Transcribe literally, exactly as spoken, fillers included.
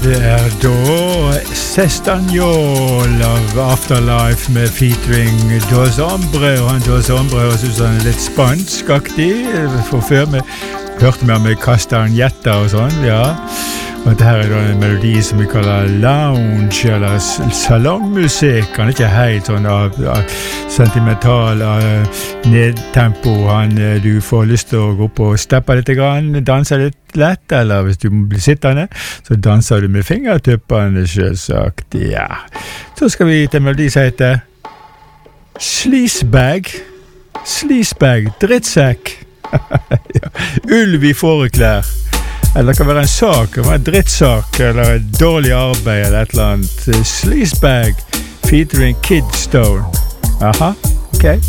Det er da Sestagnol av Afterlife med featuring Dos Hombre, og han Dos Hombre høres ut som han er litt spanskaktig, for før vi hørte mer med kastanjetter og sånn, ja. Og dette her er da en melodi som vi kaller lounge, eller salongmusikk. Han er ikke helt sånn av, av sentimental av nedtempo. Han, du får lyst til å gå opp og steppe litt grann, danse litt lett, eller hvis du blir sittende, så danser du med fingertuppene, selvsagt, ja. Så skal vi til en melodi som heter Sleazebag. Sleazebag, drittsekk. Ja. Ulv i fåreklær. Eller det kan være en sak, det kan være en drittsak, eller et dårlig arbeid, eller et eller annet. Sleazebag, featuring Kid Stone. Aha, ok.